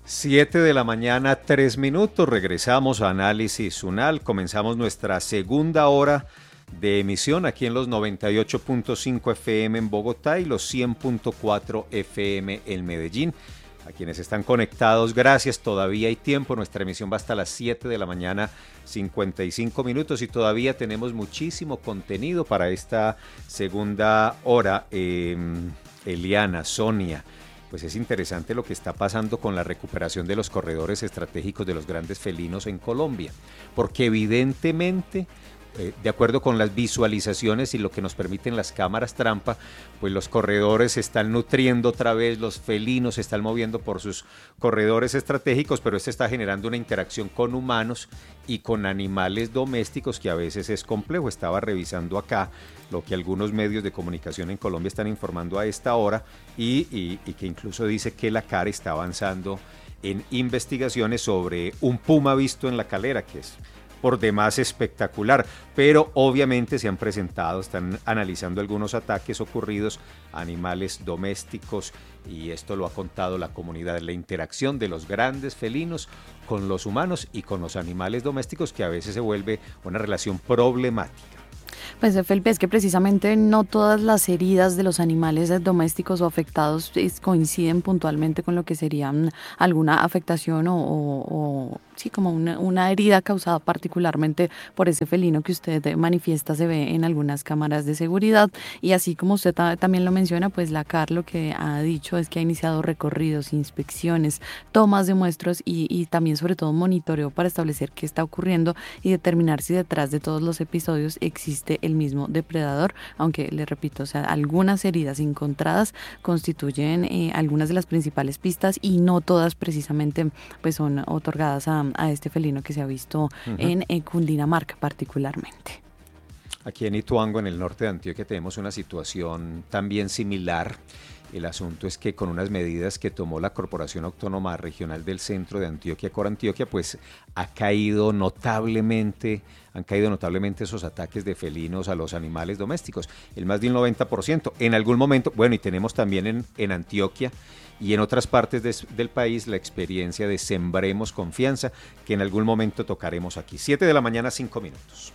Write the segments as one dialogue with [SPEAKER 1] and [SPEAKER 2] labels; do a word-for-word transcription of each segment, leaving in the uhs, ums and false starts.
[SPEAKER 1] Siete de la mañana, tres minutos. Regresamos a Análisis UNAL. Comenzamos nuestra segunda hora de emisión aquí en los noventa y ocho punto cinco F M en Bogotá y los cien punto cuatro F M en Medellín. A quienes están conectados, gracias. Todavía hay tiempo. Nuestra emisión va hasta las siete de la mañana, cincuenta y cinco minutos, y todavía tenemos muchísimo contenido para esta segunda hora. Eh, Eliana, Sonia. Pues es interesante lo que está pasando con la recuperación de los corredores estratégicos de los grandes felinos en Colombia, porque evidentemente, eh, de acuerdo con las visualizaciones y lo que nos permiten las cámaras trampa, pues los corredores se están nutriendo otra vez, los felinos se están moviendo por sus corredores estratégicos, pero esto está generando una interacción con humanos y con animales domésticos que a veces es complejo. Estaba revisando acá lo que algunos medios de comunicación en Colombia están informando a esta hora y, y, y que incluso dice que la C A R está avanzando en investigaciones sobre un puma visto en La Calera, que es por demás espectacular, pero obviamente se han presentado, están analizando algunos ataques ocurridos a animales domésticos, y esto lo ha contado la comunidad, la interacción de los grandes felinos con los humanos y con los animales domésticos, que a veces se vuelve una relación problemática.
[SPEAKER 2] Pues Felipe, es que precisamente no todas las heridas de los animales domésticos o afectados es, coinciden puntualmente con lo que sería alguna afectación o, o, o sí, como una, una herida causada particularmente por ese felino que usted manifiesta, se ve en algunas cámaras de seguridad. Y así como usted ta- también lo menciona, pues la C A R lo que ha dicho es que ha iniciado recorridos, inspecciones, tomas de muestras y, y también sobre todo monitoreo para establecer qué está ocurriendo y determinar si detrás de todos los episodios existe el mismo depredador, aunque le repito, o sea, algunas heridas encontradas constituyen eh, algunas de las principales pistas y no todas precisamente pues son otorgadas a, a este felino que se ha visto uh-huh. en, en Cundinamarca particularmente.
[SPEAKER 1] Aquí en Ituango, en el norte de Antioquia, tenemos una situación también similar. El asunto es que con unas medidas que tomó la Corporación Autónoma Regional del Centro de Antioquia, Corantioquia, pues ha caído notablemente, han caído notablemente esos ataques de felinos a los animales domésticos, el más del noventa por ciento. En algún momento, bueno, y tenemos también en, en Antioquia y en otras partes de, del país la experiencia de Sembremos Confianza, que en algún momento tocaremos aquí. siete de la mañana, cinco minutos.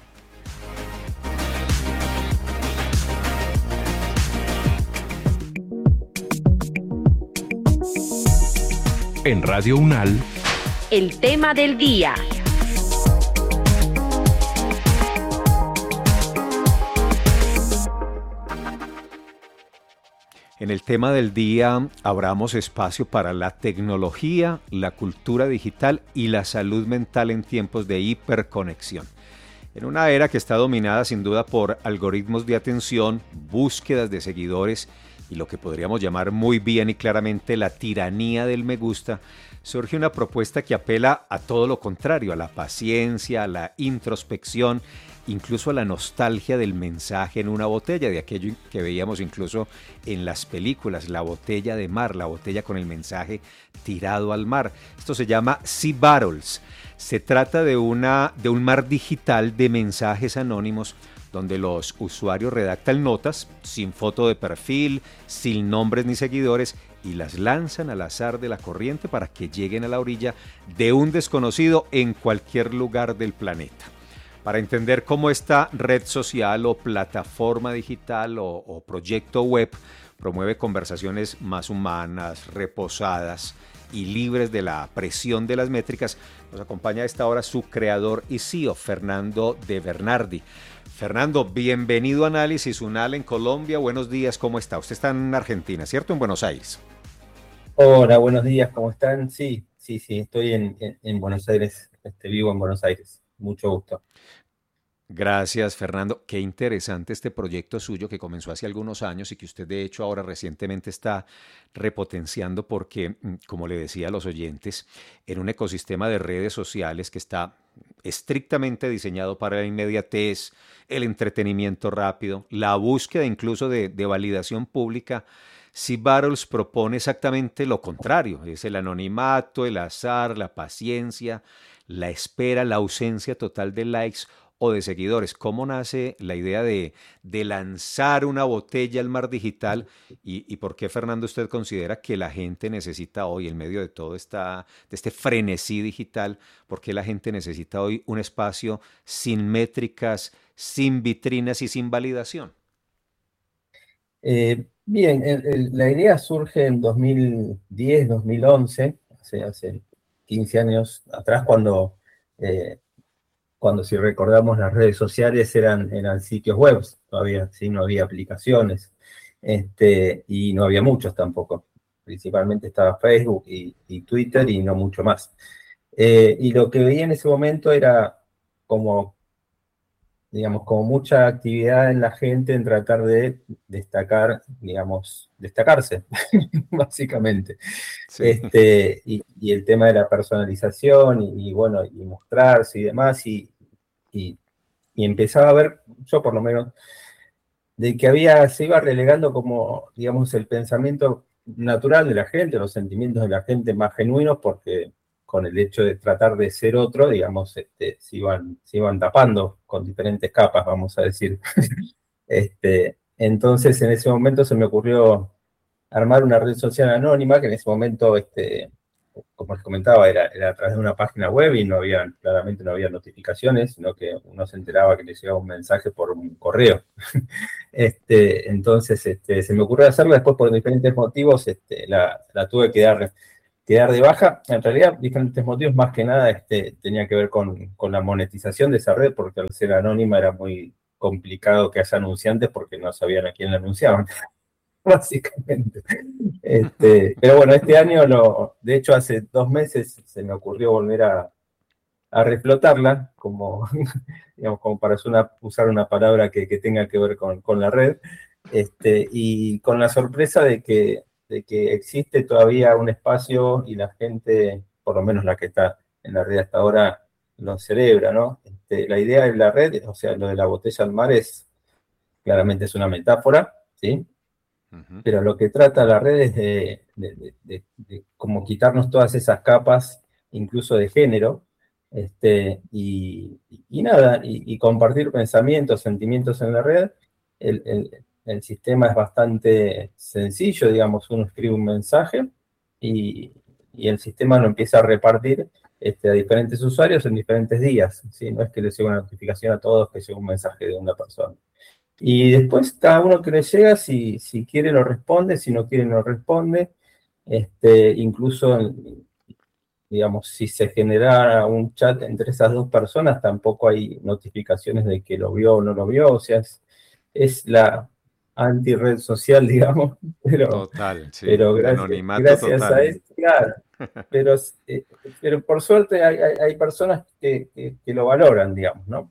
[SPEAKER 3] En Radio UNAL,
[SPEAKER 4] el tema del día.
[SPEAKER 1] En el tema del día abramos espacio para la tecnología, la cultura digital y la salud mental en tiempos de hiperconexión. En una era que está dominada sin duda por algoritmos de atención, búsquedas de seguidores y lo que podríamos llamar muy bien y claramente la tiranía del me gusta, surge una propuesta que apela a todo lo contrario, a la paciencia, a la introspección, incluso a la nostalgia del mensaje en una botella, de aquello que veíamos incluso en las películas, la botella de mar, la botella con el mensaje tirado al mar. Esto se llama Sea Battles. Se trata de, una, de un mar digital de mensajes anónimos donde los usuarios redactan notas sin foto de perfil, sin nombres ni seguidores, y las lanzan al azar de la corriente para que lleguen a la orilla de un desconocido en cualquier lugar del planeta. Para entender cómo esta red social o plataforma digital o, o proyecto web promueve conversaciones más humanas, reposadas y libres de la presión de las métricas, nos acompaña a esta hora su creador y C E O, Fernando de Bernardi. Fernando, bienvenido a Análisis UNAL en Colombia. Buenos días, ¿cómo está? Usted está en Argentina, ¿cierto? En Buenos Aires.
[SPEAKER 5] Hola, buenos días, ¿cómo están? Sí, sí, sí, estoy en, en, en Buenos Aires, este, vivo en Buenos Aires. Mucho gusto.
[SPEAKER 1] Gracias, Fernando. Qué interesante este proyecto suyo que comenzó hace algunos años y que usted de hecho ahora recientemente está repotenciando porque, como le decía a los oyentes, en un ecosistema de redes sociales que está estrictamente diseñado para la inmediatez, el entretenimiento rápido, la búsqueda incluso de, de validación pública, Sea Battles propone exactamente lo contrario. Es el anonimato, el azar, la paciencia, la espera, la ausencia total de likes o de seguidores? ¿Cómo nace la idea de, de lanzar una botella al mar digital? ¿Y, y por qué, Fernando, usted considera que la gente necesita hoy, en medio de todo esta, de este frenesí digital, por qué la gente necesita hoy un espacio sin métricas, sin vitrinas y sin validación?
[SPEAKER 5] Eh, bien, el- el- la idea surge en dos mil diez, dos mil once, hace, hace quince años atrás, cuando, eh, cuando si recordamos las redes sociales eran, eran sitios web, todavía, ¿sí? No había aplicaciones, este, y no había muchos tampoco. Principalmente estaba Facebook y, y Twitter y no mucho más. Eh, y lo que veía en ese momento era como digamos, como mucha actividad en la gente en tratar de destacar, digamos, destacarse, básicamente.
[SPEAKER 1] Sí.
[SPEAKER 5] Este, y, y el tema de la personalización y, y, bueno, y mostrarse y demás, y, y, y empezaba a ver, yo por lo menos, de que había, se iba relegando como, digamos, el pensamiento natural de la gente, los sentimientos de la gente más genuinos, porque con el hecho de tratar de ser otro, digamos, este, se iban, se iban tapando con diferentes capas, vamos a decir. Este, entonces, en ese momento se me ocurrió armar una red social anónima, que en ese momento, este, como les comentaba, era, era a través de una página web y no había, claramente no había notificaciones, sino que uno se enteraba que le llegaba un mensaje por un correo. Este, entonces, este, se me ocurrió hacerlo, después por diferentes motivos este, la, la tuve que dar, que dar de baja. En realidad, diferentes motivos, más que nada, este, tenía que ver con, con la monetización de esa red, porque al ser anónima era muy complicado que haya anunciantes porque no sabían a quién le anunciaban. Básicamente. Este, pero bueno, este año, lo, de hecho, hace dos meses se me ocurrió volver a, a reflotarla, como, digamos, como para una, usar una palabra que, que tenga que ver con, con la red, este, y con la sorpresa de que, de que existe todavía un espacio y la gente, por lo menos la que está en la red hasta ahora, lo celebra, ¿no? Este, la idea de la red, o sea, lo de la botella al mar es, claramente es una metáfora, ¿sí?
[SPEAKER 1] Ujú.
[SPEAKER 5] Pero lo que trata la red es de, de, de, de, de como quitarnos todas esas capas, incluso de género, este, y, y nada, y, y compartir pensamientos, sentimientos en la red. El, el, el sistema es bastante sencillo, digamos, uno escribe un mensaje y, y el sistema lo empieza a repartir este, a diferentes usuarios en diferentes días, ¿sí? No es que les llegue una notificación a todos que llegue un mensaje de una persona. Y después cada uno que le llega, si, si quiere lo responde, si no quiere no responde. Este, incluso, digamos, si se generara un chat entre esas dos personas, tampoco hay notificaciones de que lo vio o no lo vio. O sea, es, es la anti-red social, digamos, pero,
[SPEAKER 1] Total, sí.
[SPEAKER 5] pero
[SPEAKER 1] De
[SPEAKER 5] gracias,
[SPEAKER 1] anonimato
[SPEAKER 5] gracias a
[SPEAKER 1] total.
[SPEAKER 5] esto, claro. Pero, eh, pero por suerte hay, hay, hay personas que, que, que lo valoran, digamos, ¿no?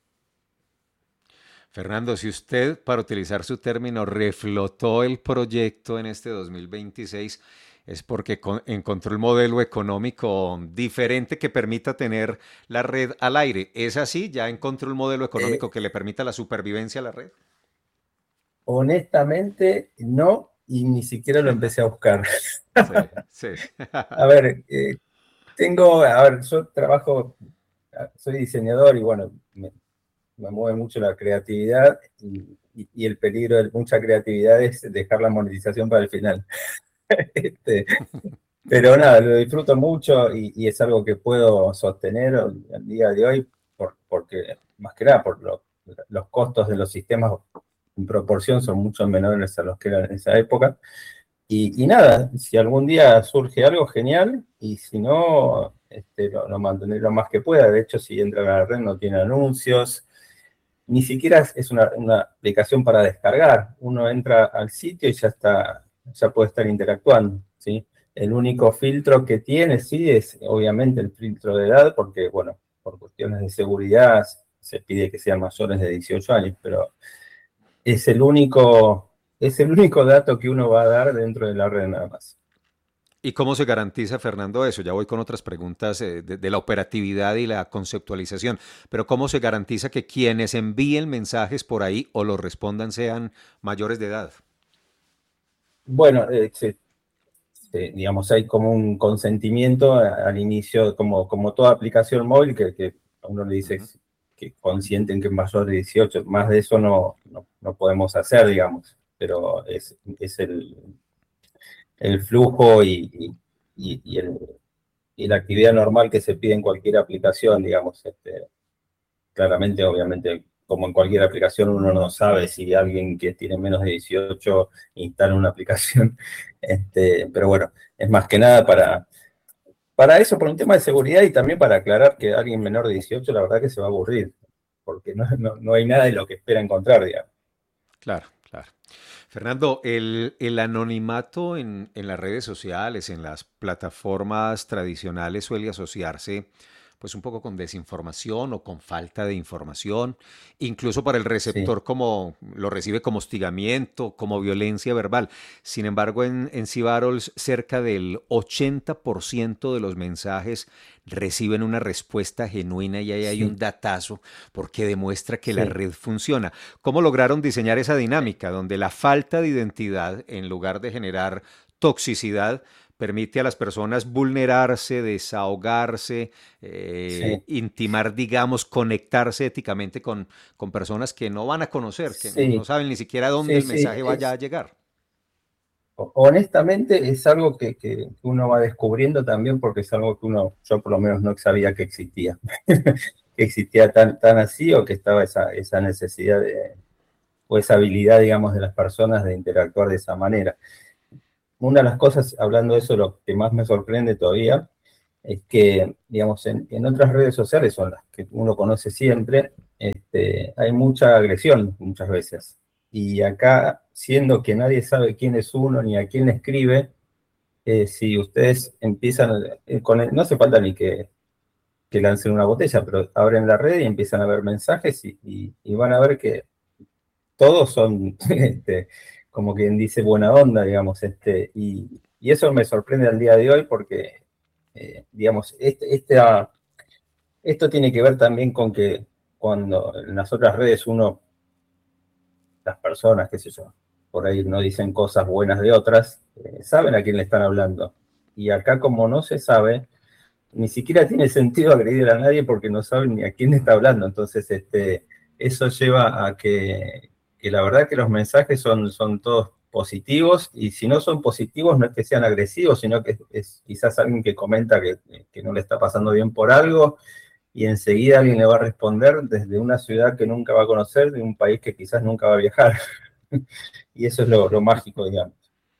[SPEAKER 1] Fernando, si usted, para utilizar su término, reflotó el proyecto en este dos mil veintiséis, es porque con- encontró el modelo económico diferente que permita tener la red al aire. ¿Es así? ¿Ya encontró el modelo
[SPEAKER 5] Eh,
[SPEAKER 1] económico que le permita la supervivencia a la red?
[SPEAKER 5] Honestamente, no, y ni siquiera lo empecé a buscar.
[SPEAKER 1] Sí, sí.
[SPEAKER 5] A ver, eh, tengo, a ver, yo trabajo, soy diseñador y bueno, me, me mueve mucho la creatividad y, y- y el peligro de mucha creatividad es dejar la monetización para el final. Este, pero nada, lo disfruto mucho y, y es algo que puedo sostener al día de hoy por- porque, más que nada, por lo- los costos de los sistemas en proporción son mucho menores a los que eran en esa época. Y, y nada, si algún día surge algo, genial, y si no, este, lo, lo mantendré lo más que pueda. De hecho, si entra a la red no tiene anuncios, ni siquiera es es una, una aplicación para descargar. Uno entra al sitio y ya está, ya puede estar interactuando, ¿sí? El único filtro que tiene, sí, es obviamente el filtro de edad, porque, bueno, por cuestiones de seguridad se pide que sean mayores de dieciocho años, pero es el único, es el único dato que uno va a dar dentro de la red nada más.
[SPEAKER 1] ¿Y cómo se garantiza, Fernando, eso? Ya voy con otras preguntas eh, de, de la operatividad y la conceptualización, pero ¿cómo se garantiza que quienes envíen mensajes por ahí o los respondan sean mayores de edad?
[SPEAKER 5] Bueno, eh, se- se- digamos, hay como un consentimiento a- al inicio, como, como toda aplicación móvil, que, que a uno le dice
[SPEAKER 1] Ujú.
[SPEAKER 5] que consienten que es mayor de dieciocho. Más de eso no, no, no podemos hacer, digamos, pero es, es el, el flujo y, y, y, el, y la actividad normal que se pide en cualquier aplicación, digamos. Este, claramente, obviamente, como en cualquier aplicación, uno no sabe si alguien que tiene menos de dieciocho instala una aplicación, este, pero bueno, es más que nada para, para eso, por un tema de seguridad y también para aclarar que alguien menor de dieciocho, la verdad que se va a aburrir, porque no, no, no hay nada de lo que espera encontrar, digamos.
[SPEAKER 1] Claro, claro. Fernando, el, el anonimato en, en las redes sociales, en las plataformas tradicionales suele asociarse pues un poco con desinformación o con falta de información, incluso para el
[SPEAKER 5] Sí,
[SPEAKER 1] receptor como lo recibe como hostigamiento, como violencia verbal. Sin embargo, en, en Cibarols cerca del ochenta por ciento de los mensajes reciben una respuesta genuina y ahí hay un
[SPEAKER 5] sí,
[SPEAKER 1] datazo porque demuestra que la
[SPEAKER 5] sí.
[SPEAKER 1] red funciona. ¿Cómo lograron diseñar esa dinámica donde la falta de identidad, en lugar de generar toxicidad, permite a las personas vulnerarse, desahogarse, eh,
[SPEAKER 5] Sí,
[SPEAKER 1] intimar, digamos, conectarse éticamente con, con personas que no van a conocer, que no, no
[SPEAKER 5] sí,
[SPEAKER 1] saben ni siquiera dónde
[SPEAKER 5] sí,
[SPEAKER 1] el
[SPEAKER 5] sí.
[SPEAKER 1] mensaje vaya a
[SPEAKER 5] Es,
[SPEAKER 1] llegar?
[SPEAKER 5] honestamente es algo que, que uno va descubriendo también porque es algo que uno, yo por lo menos no sabía que existía, que existía tan, tan así o que estaba esa, esa necesidad de, o esa habilidad, digamos, de las personas de interactuar de esa manera. Una de las cosas, hablando de eso, lo que más me sorprende todavía es que, digamos, en, en otras redes sociales, son las que uno conoce siempre, este, hay mucha agresión muchas veces. Y acá, siendo que nadie sabe quién es uno ni a quién le escribe, eh, si ustedes empiezan, eh, con el- no hace falta ni que, que lancen una botella, pero abren la red y empiezan a ver mensajes y, y- y van a ver que todos son, este, como quien dice, buena onda, digamos, este, y, y eso me sorprende al día de hoy porque, eh, digamos, este, este, ah, esto tiene que ver también con que cuando en las otras redes uno, las personas, qué sé yo, por ahí no dicen cosas buenas de otras, eh, saben a quién le están hablando. Y acá como no se sabe, ni siquiera tiene sentido agredir a nadie porque no saben ni a quién está hablando. Entonces, este, eso lleva a que, que la verdad que los mensajes son, son todos positivos y si no son positivos no es que sean agresivos, sino que es, es quizás alguien que comenta que, que no le está pasando bien por algo y enseguida alguien le va a responder desde una ciudad que nunca va a conocer, de un país que quizás nunca va a viajar. Y eso es lo, lo mágico, digamos.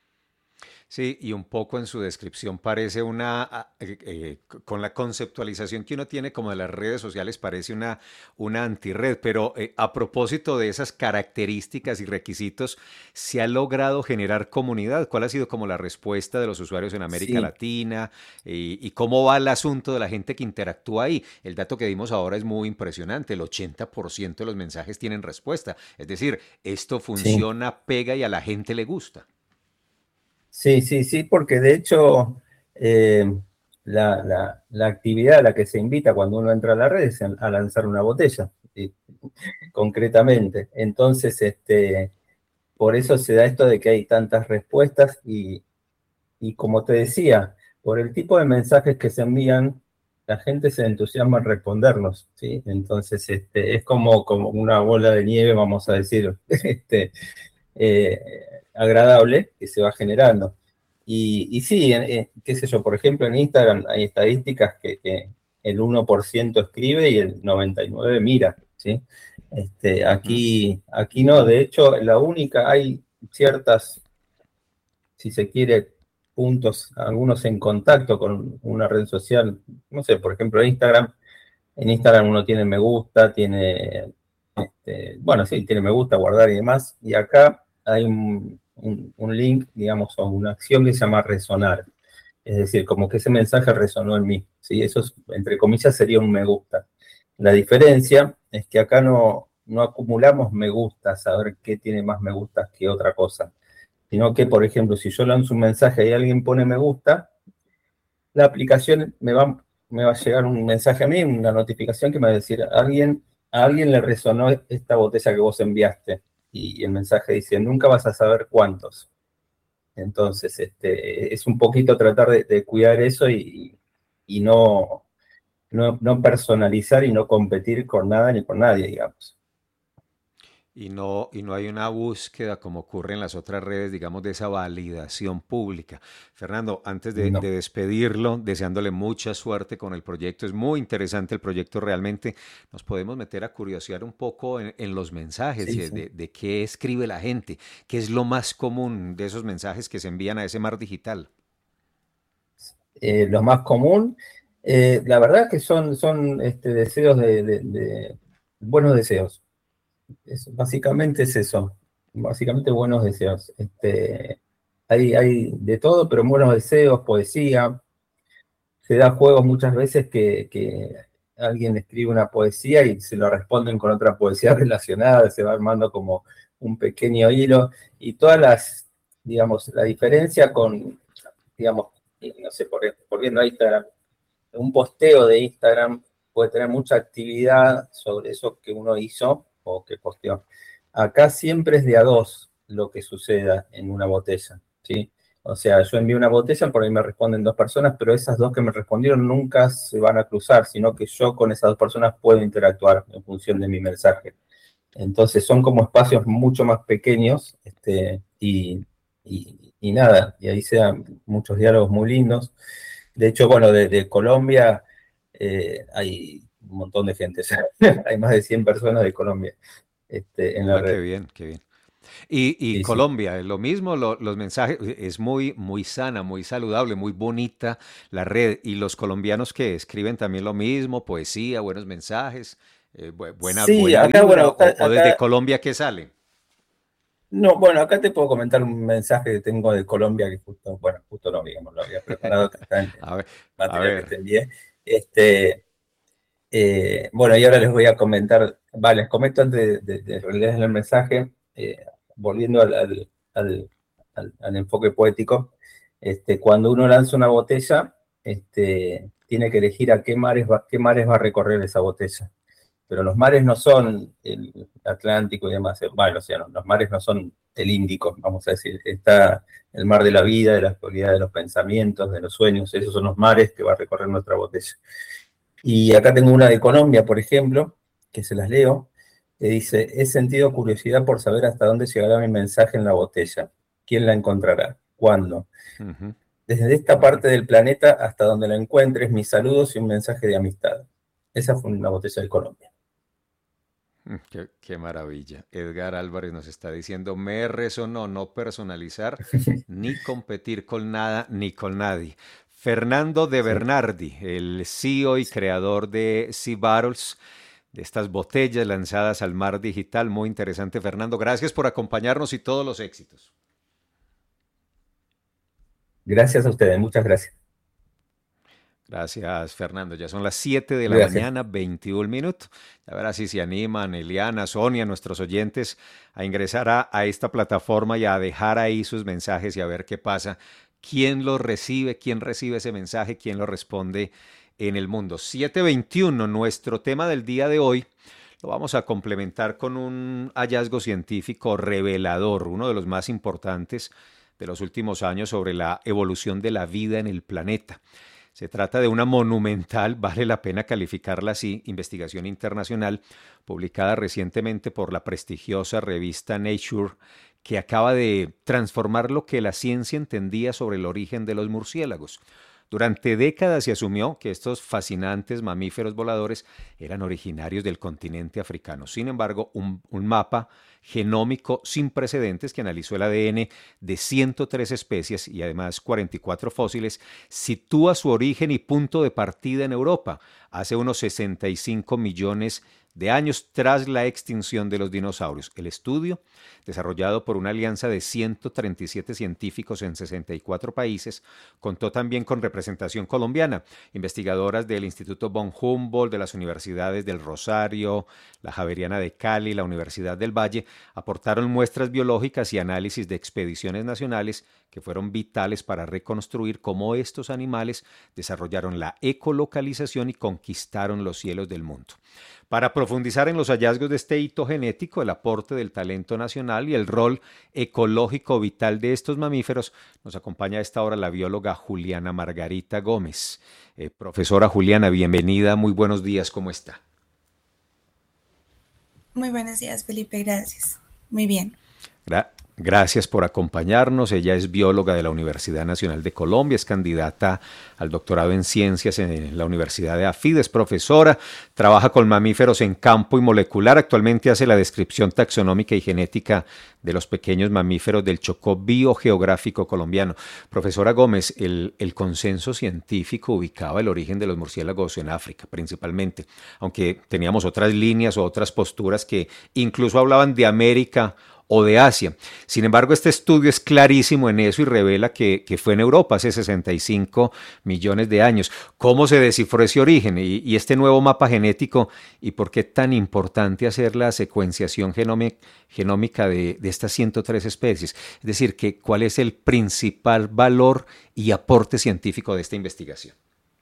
[SPEAKER 1] Sí, y un poco en su descripción parece una, ah, eh, eh, c- con la conceptualización que uno tiene como de las redes sociales, parece una, una antirred, pero eh, a propósito de esas características y requisitos, ¿se ha logrado generar comunidad? ¿Cuál ha sido como la respuesta de los usuarios en América
[SPEAKER 5] Sí,
[SPEAKER 1] Latina? Y, y cómo va el asunto de la gente que interactúa ahí? El dato que dimos ahora es muy impresionante, el ochenta por ciento de los mensajes tienen respuesta, es decir, esto
[SPEAKER 5] sí.
[SPEAKER 1] funciona, pega y a la gente le gusta.
[SPEAKER 5] Sí, sí, sí, porque de hecho eh, la, la- la actividad a la que se invita cuando uno entra a la red es a lanzar una botella, ¿sí? Concretamente. Entonces, este, por eso se da esto de que hay tantas respuestas y, y como te decía, por el tipo de mensajes que se envían, la gente se entusiasma en responderlos, ¿sí? Entonces, este, es como, como una bola de nieve, vamos a decir, este, eh, agradable que se va generando. Y, y sí, eh, qué sé yo, por ejemplo, en Instagram hay estadísticas que, que el uno por ciento escribe y el noventa y nueve por ciento mira, ¿sí? Este,
[SPEAKER 1] Ujú.
[SPEAKER 5] aquí, aquí no, de hecho, la única, hay ciertas, si se quiere, puntos, algunos en contacto con una red social, no sé, por ejemplo, Instagram. En Instagram uno tiene me gusta, tiene, este, bueno, sí, tiene me gusta, guardar y demás. Y acá hay un, un- un link, digamos, o una acción que se llama resonar. Es decir, como que ese mensaje resonó en mí. ¿Sí? Eso, es, entre comillas, sería un me gusta. La diferencia es que acá no, no acumulamos me gustas, a ver qué tiene más me gustas que otra cosa. Sino que, por ejemplo, si yo lanzo un mensaje y alguien pone me gusta, la aplicación me va, me va a llegar un mensaje a mí, una notificación que me va a decir, a alguien, a alguien le resonó esta botella que vos enviaste. Y el mensaje dice, nunca vas a saber cuántos. Entonces, este, es un poquito tratar de, de cuidar eso y, y no, no, no personalizar y no competir con nada ni con nadie, digamos.
[SPEAKER 1] Y no, y no hay una búsqueda como ocurre en las otras redes, digamos, de esa validación pública. Fernando, antes de,
[SPEAKER 5] No.
[SPEAKER 1] de despedirlo, deseándole mucha suerte con el proyecto, es muy interesante el proyecto realmente. Nos podemos meter a curiosear un poco en, en los mensajes
[SPEAKER 5] Sí,
[SPEAKER 1] de,
[SPEAKER 5] sí.
[SPEAKER 1] de, de qué escribe la gente, qué es lo más común de esos mensajes que se envían a ese mar digital.
[SPEAKER 5] Eh, lo más común, eh, la verdad que son, son este, deseos de, de- de- buenos deseos. Es- básicamente es eso. Básicamente buenos deseos. Este, hay, hay de todo, pero buenos deseos, poesía. Se da juegos muchas veces que, que alguien escribe una poesía y se lo responden con otra poesía relacionada, se va armando como un pequeño hilo. Y todas las, digamos, la diferencia con, digamos, no sé, por, por viendo Instagram, un posteo de Instagram puede tener mucha actividad sobre eso que uno hizo o que posteó. Acá siempre es de a dos lo que suceda en una botella, ¿sí? O sea, yo envío una botella, por ahí me responden dos personas, pero esas dos que me respondieron nunca se van a cruzar, sino que yo con esas dos personas puedo interactuar en función de mi mensaje. Entonces son como espacios mucho más pequeños, este, y, y, y nada, y ahí se dan muchos diálogos muy lindos. De hecho, bueno, de, de Colombia eh, hay un montón de gente, o sea, hay más de cien personas de Colombia este, en la
[SPEAKER 1] Ah, qué
[SPEAKER 5] red.
[SPEAKER 1] bien, qué bien. Y, y
[SPEAKER 5] Sí, sí.
[SPEAKER 1] Colombia, es lo mismo, lo- los mensajes, es muy, muy sana, muy saludable, muy bonita la red. Y los colombianos que escriben también lo mismo, poesía, buenos mensajes, eh, bu- buena,
[SPEAKER 5] Sí,
[SPEAKER 1] buena
[SPEAKER 5] acá, bueno,
[SPEAKER 1] vibra,
[SPEAKER 5] acá,
[SPEAKER 1] o, o desde
[SPEAKER 5] acá-
[SPEAKER 1] Colombia que sale.
[SPEAKER 5] no, bueno, acá te puedo comentar un mensaje que tengo de Colombia que justo, bueno, justo no, digamos, lo había preparado, que está en, en
[SPEAKER 1] A ver, a
[SPEAKER 5] material que te
[SPEAKER 1] ver.
[SPEAKER 5] envié. Este, eh, bueno, y ahora les voy a comentar, vale, les comento antes de, de, de leer el mensaje, eh, volviendo al, al, al, al- al enfoque poético, este, cuando uno lanza una botella, este, tiene que elegir a qué mares va, qué mares va a recorrer esa botella. Pero los mares no son el Atlántico y demás, eh, bueno, o sea, no, los mares no son el Índico, vamos a decir, está el mar de la vida, de la actualidad, de los pensamientos, de los sueños, esos son los mares que va a recorrer nuestra botella. Y acá tengo una de Colombia, por ejemplo, que se las leo, que dice, he sentido curiosidad por saber hasta dónde llegará mi mensaje en la botella. ¿Quién la encontrará? ¿Cuándo?
[SPEAKER 1] Ujú.
[SPEAKER 5] Desde esta parte del planeta hasta donde la encuentres, mis saludos y un mensaje de amistad. Esa fue una botella de Colombia.
[SPEAKER 1] Mm, Qué, qué maravilla. Edgar Álvarez nos está diciendo, me resonó no personalizar ni competir con nada ni con nadie. Fernando de
[SPEAKER 5] Sí.
[SPEAKER 1] Bernardi, el C E O y creador de Sea Battles, de estas botellas lanzadas al mar digital. Muy interesante, Fernando. Gracias por acompañarnos y todos los éxitos.
[SPEAKER 5] Gracias a ustedes, muchas gracias.
[SPEAKER 1] Gracias, Fernando. Ya son las siete de la
[SPEAKER 5] Gracias.
[SPEAKER 1] mañana, veintiún minutos. A ver si se animan Eliana, Sonia, nuestros oyentes, a ingresar a, a esta plataforma y a dejar ahí sus mensajes y a ver qué pasa. ¿Quién los recibe? ¿Quién recibe ese mensaje? ¿Quién lo responde en el mundo? siete veintiuno, nuestro tema del día de hoy. Lo vamos a complementar con un hallazgo científico revelador, uno de los más importantes de los últimos años sobre la evolución de la vida en el planeta. Se trata de una monumental, vale la pena calificarla así, investigación internacional publicada recientemente por la prestigiosa revista Nature, que acaba de transformar lo que la ciencia entendía sobre el origen de los murciélagos. Durante décadas se asumió que estos fascinantes mamíferos voladores eran originarios del continente africano. Sin embargo, un, un mapa genómico sin precedentes que analizó el A D N de ciento tres especies y además cuarenta y cuatro fósiles sitúa su origen y punto de partida en Europa, hace unos sesenta y cinco millones de años tras la extinción de los dinosaurios. El estudio, desarrollado por una alianza de ciento treinta y siete científicos en sesenta y cuatro países, contó también con representación colombiana, investigadoras del Instituto von Humboldt, de las universidades del Rosario, la Javeriana de Cali, la Universidad del Valle, aportaron muestras biológicas y análisis de expediciones nacionales que fueron vitales para reconstruir cómo estos animales desarrollaron la ecolocalización y conquistaron los cielos del mundo. Para profundizar en los hallazgos de este hito genético, el aporte del talento nacional y el rol ecológico vital de estos mamíferos, nos acompaña a esta hora la bióloga Juliana Margarita Gómez. Eh, profesora Juliana, bienvenida, muy buenos días, ¿cómo está?
[SPEAKER 6] Muy buenos días, Felipe, gracias. Muy bien.
[SPEAKER 1] Gra- Gracias por acompañarnos. Ella es bióloga de la Universidad Nacional de Colombia, es candidata al doctorado en ciencias en la Universidad de AFID, es profesora, trabaja con mamíferos en campo y molecular. Actualmente hace la descripción taxonómica y genética de los pequeños mamíferos del Chocó biogeográfico colombiano. Profesora Gómez, el, el consenso científico ubicaba el origen de los murciélagos en África, principalmente, aunque teníamos otras líneas o otras posturas que incluso hablaban de América o de Asia. Sin embargo, este estudio es clarísimo en eso y revela que, que fue en Europa hace sesenta y cinco millones de años. ¿Cómo se descifró ese origen y, y este nuevo mapa genético y por qué es tan importante hacer la secuenciación genómica, genómica de, de estas ciento tres especies? Es decir, que, ¿cuál es el principal valor y aporte científico de esta investigación?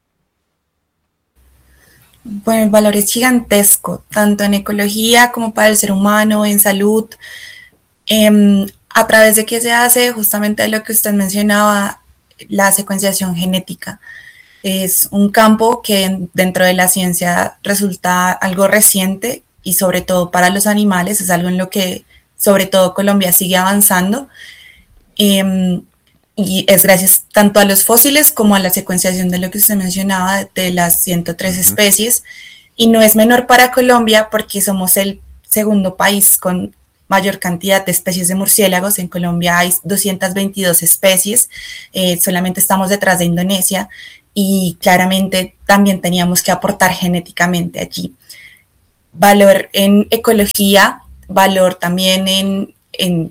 [SPEAKER 6] Bueno, el valor es gigantesco, tanto en ecología como para el ser humano, en salud. Eh, a través de qué se hace justamente lo que usted mencionaba, la secuenciación genética. Es un campo que dentro de la ciencia resulta algo reciente y sobre todo para los animales, es algo en lo que sobre todo Colombia sigue avanzando. Eh, y es gracias tanto a los fósiles como a la secuenciación de lo que usted mencionaba de las ciento tres uh-huh. especies. Y no es menor para Colombia porque somos el segundo país con mayor cantidad de especies de murciélagos. En Colombia hay doscientas veintidós especies, eh, solamente estamos detrás de Indonesia y claramente también teníamos que aportar genéticamente allí. Valor en ecología, valor también en, en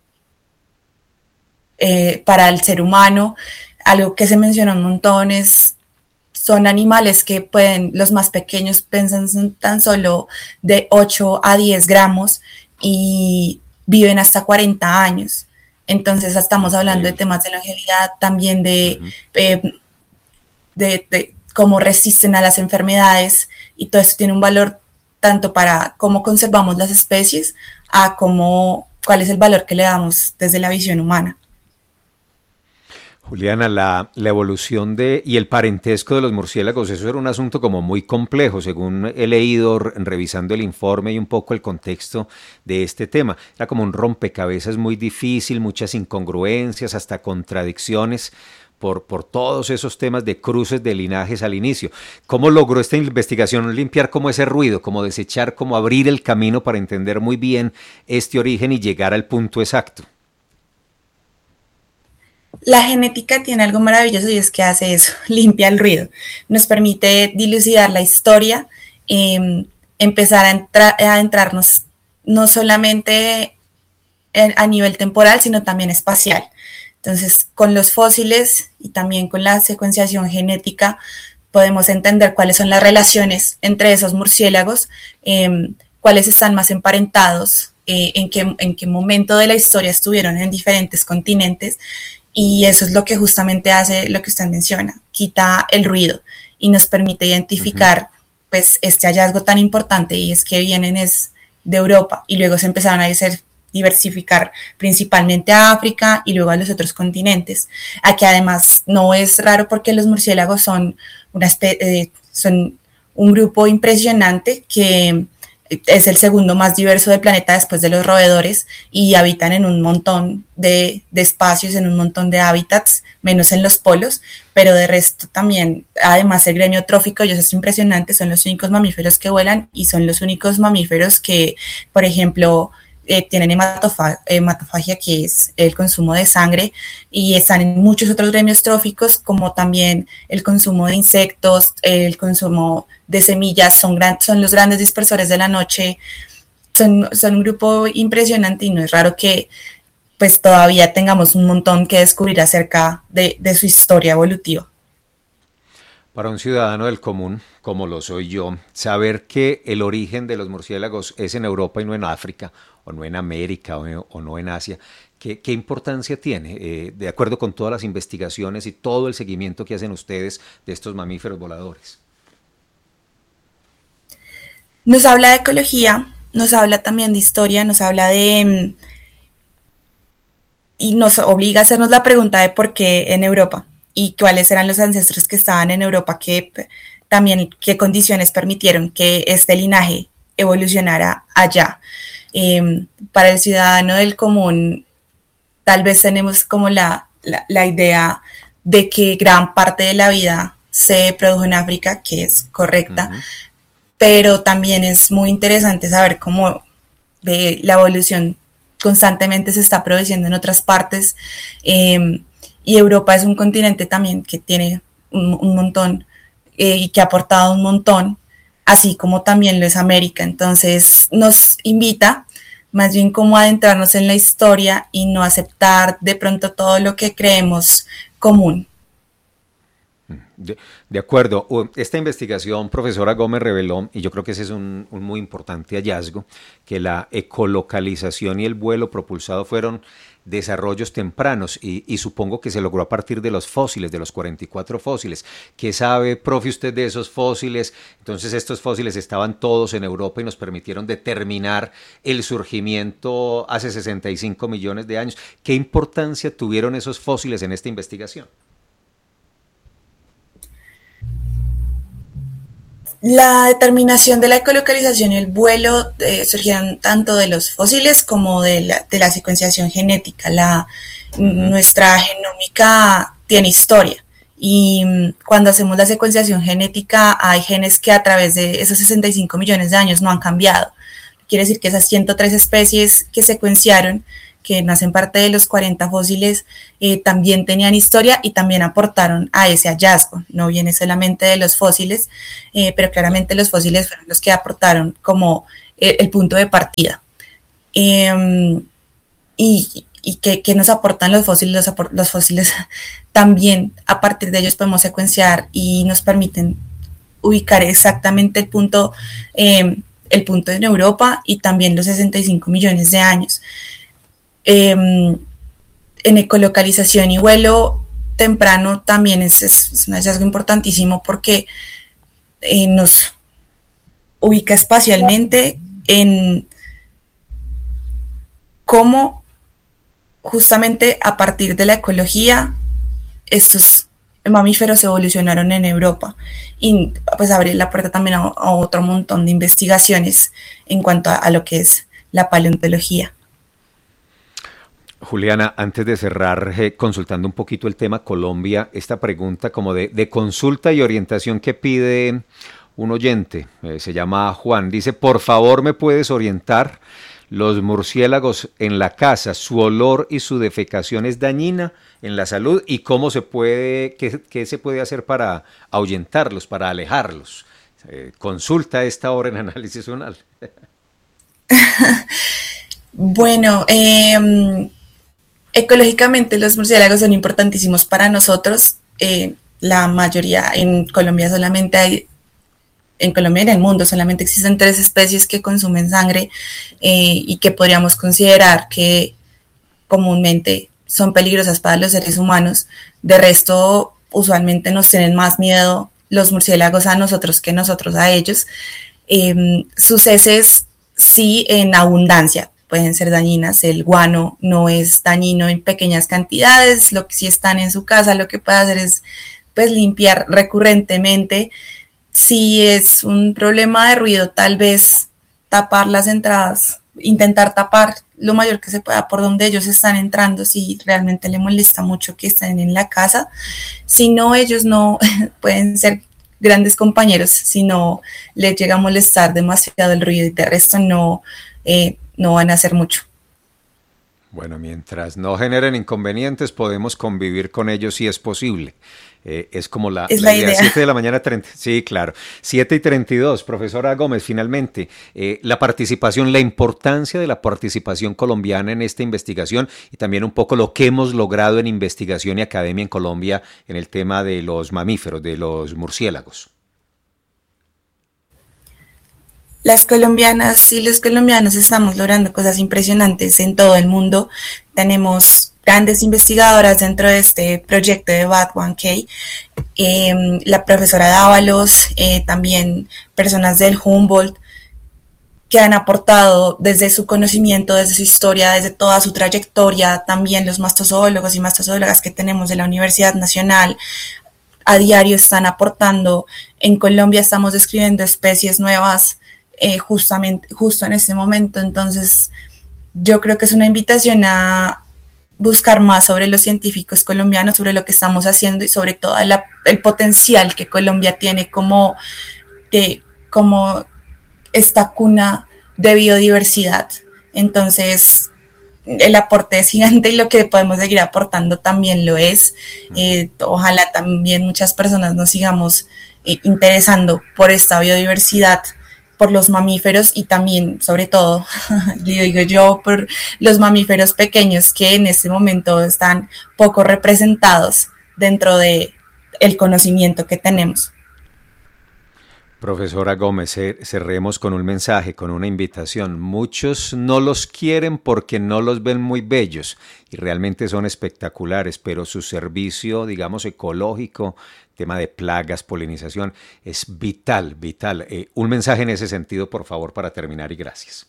[SPEAKER 6] eh, para el ser humano, algo que se menciona un montón es son animales que pueden, los más pequeños pesan tan solo de ocho a diez gramos y viven hasta cuarenta años. Entonces estamos hablando de temas de longevidad, también de, uh-huh. eh, de, de cómo resisten a las enfermedades y todo eso tiene un valor tanto para cómo conservamos las especies a cómo, cuál es el valor que le damos desde la visión humana.
[SPEAKER 1] Juliana, la, la evolución de y el parentesco de los murciélagos, eso era un asunto como muy complejo, según he leído revisando el informe y un poco el contexto de este tema. Era como un rompecabezas muy difícil, muchas incongruencias, hasta contradicciones por, por todos esos temas de cruces de linajes al inicio. ¿Cómo logró esta investigación limpiar como ese ruido, como desechar, como abrir el camino para entender muy bien este origen y llegar al punto exacto?
[SPEAKER 6] La genética tiene algo maravilloso y es que hace eso, limpia el ruido. Nos permite dilucidar la historia, eh, empezar a, entra- a entrarnos no solamente en, a nivel temporal, sino también espacial. Entonces, con los fósiles y también con la secuenciación genética, podemos entender cuáles son las relaciones entre esos murciélagos, eh, cuáles están más emparentados, eh, en qué, en qué momento de la historia estuvieron en diferentes continentes. Y eso es lo que justamente hace lo que usted menciona, quita el ruido y nos permite identificar uh-huh. pues este hallazgo tan importante y es que vienen es de Europa y luego se empezaron a hacer, diversificar principalmente a África y luego a los otros continentes. Aquí además no es raro porque los murciélagos son, una espe- eh, son un grupo impresionante que es el segundo más diverso del planeta después de los roedores y habitan en un montón de, de espacios, en un montón de hábitats, menos en los polos, pero de resto también, además el gremio trófico, ellos es impresionante, son los únicos mamíferos que vuelan y son los únicos mamíferos que, por ejemplo, eh, tienen hematofa- hematofagia, que es el consumo de sangre, y están en muchos otros gremios tróficos, como también el consumo de insectos, el consumo de semillas, son, gran, son los grandes dispersores de la noche, son, son un grupo impresionante y no es raro que pues todavía tengamos un montón que descubrir acerca de, de su historia evolutiva.
[SPEAKER 1] Para un ciudadano del común, como lo soy yo, saber que el origen de los murciélagos es en Europa y no en África, o no en América, o, o no en Asia, ¿qué, qué importancia tiene? Eh, de acuerdo con todas las investigaciones y todo el seguimiento que hacen ustedes de estos mamíferos voladores.
[SPEAKER 6] Nos habla de ecología, nos habla también de historia, nos habla de... y nos obliga a hacernos la pregunta de por qué en Europa y cuáles eran los ancestros que estaban en Europa, que también qué condiciones permitieron que este linaje evolucionara allá. Eh, para el ciudadano del común, tal vez tenemos como la, la, la idea de que gran parte de la vida se produjo en África, que es correcta, uh-huh. Pero también es muy interesante saber cómo de la evolución constantemente se está produciendo en otras partes, eh, y Europa es un continente también que tiene un, un montón eh, y que ha aportado un montón, así como también lo es América. Entonces nos invita más bien como a adentrarnos en la historia y no aceptar de pronto todo lo que creemos común.
[SPEAKER 1] De, de acuerdo. Esta investigación, profesora Gómez, reveló, y yo creo que ese es un, un muy importante hallazgo, que la ecolocalización y el vuelo propulsado fueron desarrollos tempranos y, y supongo que se logró a partir de los fósiles, de los cuarenta y cuatro fósiles. ¿Qué sabe, profe, usted de esos fósiles? Entonces estos fósiles estaban todos en Europa y nos permitieron determinar el surgimiento hace sesenta y cinco millones de años. ¿Qué importancia tuvieron esos fósiles en esta investigación?
[SPEAKER 6] La determinación de la ecolocalización y el vuelo eh, surgieron tanto de los fósiles como de la, de la secuenciación genética. La, uh-huh. Nuestra genómica tiene historia y cuando hacemos la secuenciación genética hay genes que a través de esos sesenta y cinco millones de años no han cambiado. Quiere decir que esas ciento tres especies que secuenciaron, que nacen parte de los cuarenta fósiles, eh, también tenían historia y también aportaron a ese hallazgo. No viene solamente de los fósiles, eh, pero claramente los fósiles fueron los que aportaron como eh, el punto de partida. Eh, y y que, que nos aportan los fósiles, los, apor- los fósiles también a partir de ellos podemos secuenciar y nos permiten ubicar exactamente el punto, eh, el punto en Europa y también los sesenta y cinco millones de años. Eh, en ecolocalización y vuelo temprano también es, es, es un hallazgo importantísimo porque eh, nos ubica espacialmente en cómo justamente a partir de la ecología estos mamíferos evolucionaron en Europa y pues abrir la puerta también a, a otro montón de investigaciones en cuanto a, a lo que es la paleontología.
[SPEAKER 1] Juliana, antes de cerrar, eh, consultando un poquito el tema Colombia, esta pregunta como de, de consulta y orientación que pide un oyente, eh, se llama Juan, dice, por favor me puedes orientar, los murciélagos en la casa, su olor y su defecación es dañina en la salud y cómo se puede, qué, qué se puede hacer para ahuyentarlos, para alejarlos. Eh, consulta a esta hora en Análisis Unal.
[SPEAKER 6] Bueno, eh, ecológicamente los murciélagos son importantísimos para nosotros. Eh, la mayoría en Colombia solamente hay, en Colombia y en el mundo solamente existen tres especies que consumen sangre eh, y que podríamos considerar que comúnmente son peligrosas para los seres humanos. De resto, usualmente nos tienen más miedo los murciélagos a nosotros que nosotros a ellos. Eh, sus heces sí en abundancia pueden ser dañinas. El guano no es dañino en pequeñas cantidades, lo que sí están en su casa, lo que puede hacer es pues limpiar recurrentemente. Si es un problema de ruido, tal vez tapar las entradas, intentar tapar lo mayor que se pueda por donde ellos están entrando si realmente le molesta mucho que estén en la casa. Si no, ellos no pueden ser grandes compañeros, si no les llega a molestar demasiado el ruido y de resto no, eh, no van a hacer mucho.
[SPEAKER 1] Bueno, mientras no generen inconvenientes, podemos convivir con ellos si es posible. Eh, es como la,
[SPEAKER 6] es
[SPEAKER 1] la
[SPEAKER 6] la idea.
[SPEAKER 1] siete de la mañana, treinta, sí, claro. siete y treinta y dos, profesora Gómez, finalmente, eh, la participación, la importancia de la participación colombiana en esta investigación y también un poco lo que hemos logrado en investigación y academia en Colombia en el tema de los mamíferos, de los murciélagos.
[SPEAKER 6] Las colombianas y los colombianos estamos logrando cosas impresionantes en todo el mundo. Tenemos grandes investigadoras dentro de este proyecto de B A T uno K, eh, la profesora Dávalos, eh, también personas del Humboldt, que han aportado desde su conocimiento, desde su historia, desde toda su trayectoria, también los mastozoólogos y mastozólogas que tenemos de la Universidad Nacional, a diario están aportando. En Colombia estamos describiendo especies nuevas eh, justamente, justo en este momento, entonces yo creo que es una invitación a buscar más sobre los científicos colombianos, sobre lo que estamos haciendo y sobre todo la, el potencial que Colombia tiene como, de, como esta cuna de biodiversidad. Entonces, el aporte es gigante y lo que podemos seguir aportando también lo es. Eh, ojalá también muchas personas nos sigamos eh, interesando por esta biodiversidad, por los mamíferos y también, sobre todo, digo yo, por los mamíferos pequeños que en este momento están poco representados dentro de el conocimiento que tenemos.
[SPEAKER 1] Profesora Gómez, cerremos con un mensaje, con una invitación. Muchos no los quieren porque no los ven muy bellos y realmente son espectaculares, pero su servicio, digamos, ecológico, tema de plagas, polinización, es vital, vital. Eh, un mensaje en ese sentido, por favor, para terminar y gracias.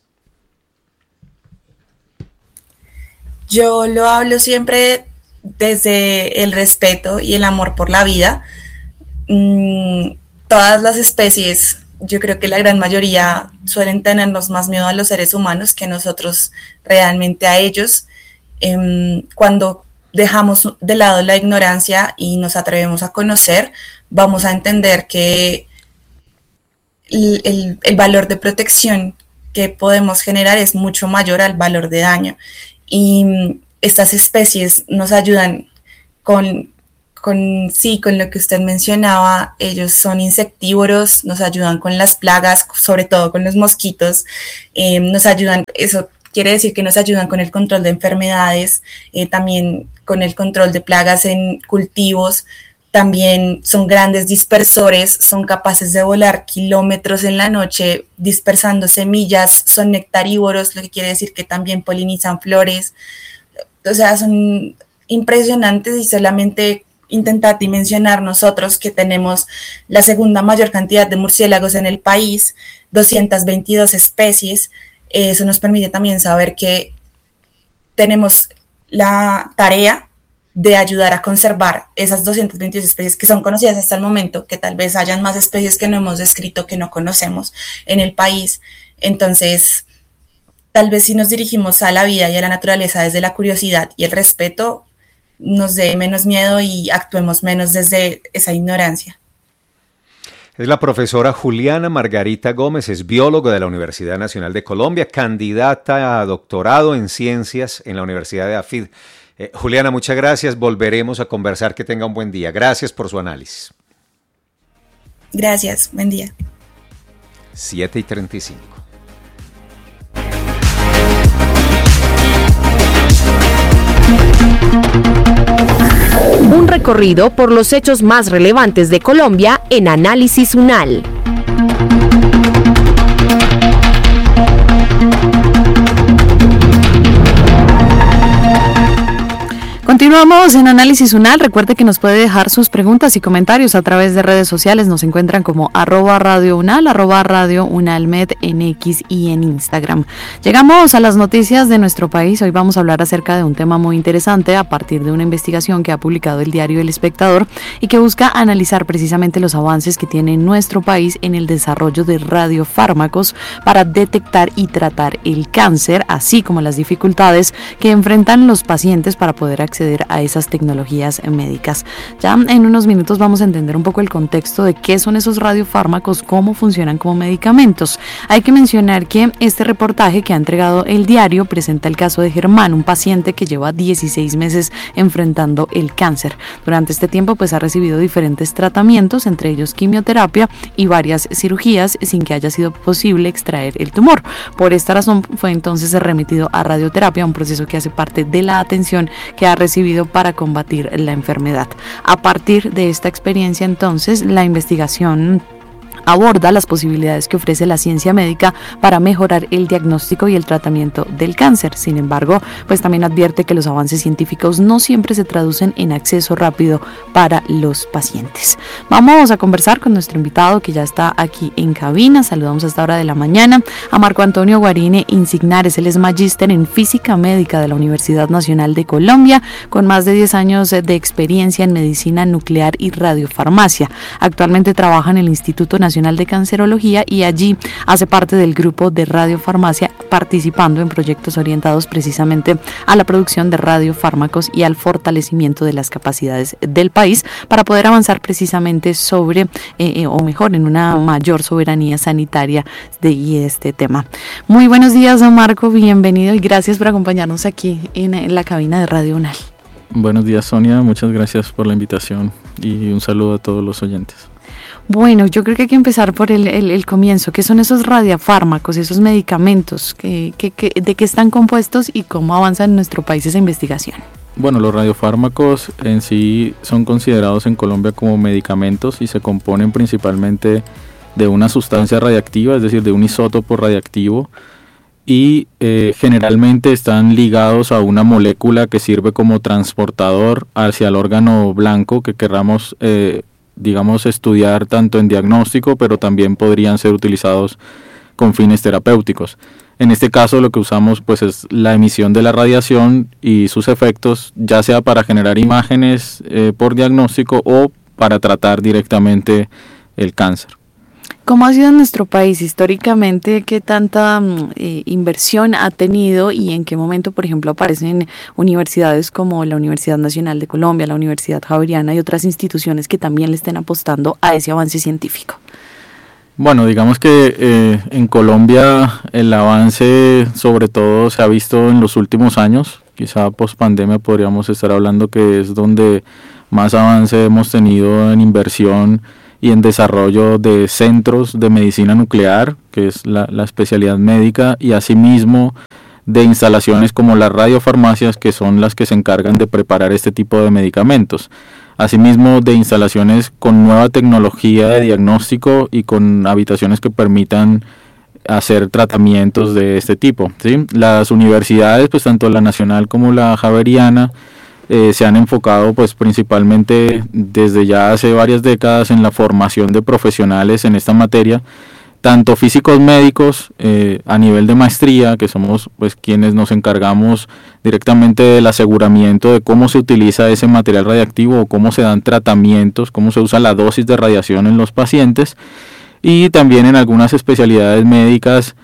[SPEAKER 6] Yo lo hablo siempre desde el respeto y el amor por la vida. Mm, Todas las especies, yo creo que la gran mayoría suelen tenernos más miedo a los seres humanos que nosotros realmente a ellos. Eh, cuando dejamos de lado la ignorancia y nos atrevemos a conocer, vamos a entender que el, el, el valor de protección que podemos generar es mucho mayor al valor de daño. Y estas especies nos ayudan con... Con, sí, con lo que usted mencionaba, ellos son insectívoros, nos ayudan con las plagas, sobre todo con los mosquitos, eh, nos ayudan, eso quiere decir que nos ayudan con el control de enfermedades, eh, también con el control de plagas en cultivos, también son grandes dispersores, son capaces de volar kilómetros en la noche dispersando semillas, son nectarívoros, lo que quiere decir que también polinizan flores, o sea, son impresionantes y solamente intentar dimensionar nosotros que tenemos la segunda mayor cantidad de murciélagos en el país, doscientas veintidós especies, eso nos permite también saber que tenemos la tarea de ayudar a conservar esas doscientas veintidós especies que son conocidas hasta el momento, que tal vez hayan más especies que no hemos descrito, que no conocemos en el país. Entonces, tal vez si nos dirigimos a la vida y a la naturaleza desde la curiosidad y el respeto, nos dé menos miedo y actuemos menos desde esa ignorancia.
[SPEAKER 1] Es la profesora Juliana Margarita Gómez, es bióloga de la Universidad Nacional de Colombia, candidata a doctorado en ciencias en la Universidad de AFID. Eh, Juliana, muchas gracias, volveremos a conversar, que tenga un buen día. Gracias por su análisis.
[SPEAKER 6] Gracias, buen día.
[SPEAKER 1] siete y treinta y cinco.
[SPEAKER 4] Un recorrido por los hechos más relevantes de Colombia en Análisis UNAL.
[SPEAKER 2] Continuamos en Análisis UNAL. Recuerde que nos puede dejar sus preguntas y comentarios a través de redes sociales. Nos encuentran como arroba Radio UNAL, arroba Radio UNALmed en X y en Instagram. Llegamos a las noticias de nuestro país. Hoy vamos a hablar acerca de un tema muy interesante a partir de una investigación que ha publicado el diario El Espectador y que busca analizar precisamente los avances que tiene nuestro país en el desarrollo de radiofármacos para detectar y tratar el cáncer, así como las dificultades que enfrentan los pacientes para poder acceder a esas tecnologías médicas. Ya en unos minutos vamos a entender un poco el contexto de qué son esos radiofármacos, cómo funcionan como medicamentos. Hay que mencionar que este reportaje que ha entregado el diario presenta el caso de Germán, un paciente que lleva dieciséis meses enfrentando el cáncer. Durante este tiempo pues ha recibido diferentes tratamientos, entre ellos quimioterapia y varias cirugías sin que haya sido posible extraer el tumor. Por esta razón fue entonces remitido a radioterapia, un proceso que hace parte de la atención que ha recibido para combatir la enfermedad. A partir de esta experiencia, entonces, la investigación aborda las posibilidades que ofrece la ciencia médica para mejorar el diagnóstico y el tratamiento del cáncer. Sin embargo, pues también advierte que los avances científicos no siempre se traducen en acceso rápido para los pacientes. Vamos a conversar con nuestro invitado que ya está aquí en cabina. Saludamos a esta hora de la mañana a Marco Antonio Guarine Insignares. Él es magíster en Física Médica de la Universidad Nacional de Colombia, con más de diez años de experiencia en medicina nuclear y radiofarmacia. Actualmente trabaja en el Instituto Nacional de Cancerología y allí hace parte del grupo de radiofarmacia, participando en proyectos orientados precisamente a la producción de radiofármacos y al fortalecimiento de las capacidades del país para poder avanzar precisamente sobre, eh, o mejor, en una mayor soberanía sanitaria de este tema. Muy buenos días, don Marco, bienvenido y gracias por acompañarnos aquí en, en la cabina de Radio UNAL.
[SPEAKER 7] Buenos días, Sonia, muchas gracias por la invitación y un saludo a todos los oyentes.
[SPEAKER 2] Bueno, yo creo que hay que empezar por el, el, el comienzo. ¿Qué son esos radiofármacos, esos medicamentos? ¿Qué, qué, qué, ¿De qué están compuestos y cómo avanza en nuestro país esa investigación?
[SPEAKER 7] Bueno, los radiofármacos en sí son considerados en Colombia como medicamentos y se componen principalmente de una sustancia radiactiva, es decir, de un isótopo radiactivo, y eh, generalmente están ligados a una molécula que sirve como transportador hacia el órgano blanco que querramos, eh, digamos, estudiar tanto en diagnóstico, pero también podrían ser utilizados con fines terapéuticos. En este caso lo que usamos pues es la emisión de la radiación y sus efectos, ya sea para generar imágenes eh, por diagnóstico o para tratar directamente el cáncer.
[SPEAKER 2] ¿Cómo ha sido en nuestro país históricamente? ¿Qué tanta eh, inversión ha tenido y en qué momento, por ejemplo, aparecen universidades como la Universidad Nacional de Colombia, la Universidad Javeriana y otras instituciones que también le estén apostando a ese avance científico?
[SPEAKER 7] Bueno, digamos que eh, en Colombia el avance sobre todo se ha visto en los últimos años, quizá post pandemia podríamos estar hablando que es donde más avance hemos tenido en inversión y en desarrollo de centros de medicina nuclear, que es la, la especialidad médica, y asimismo de instalaciones como las radiofarmacias, que son las que se encargan de preparar este tipo de medicamentos. Asimismo de instalaciones con nueva tecnología de diagnóstico y con habitaciones que permitan hacer tratamientos de este tipo, ¿sí? Las universidades, pues tanto la nacional como la javeriana, eh, se han enfocado pues principalmente desde ya hace varias décadas en la formación de profesionales en esta materia, tanto físicos médicos eh, a nivel de maestría, que somos pues quienes nos encargamos directamente del aseguramiento de cómo se utiliza ese material radiactivo o cómo se dan tratamientos, cómo se usa la dosis de radiación en los pacientes, y también en algunas especialidades médicas